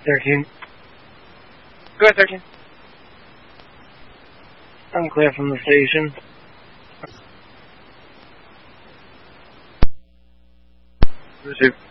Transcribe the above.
13. Go ahead, 13. I'm clear from the station. Receive.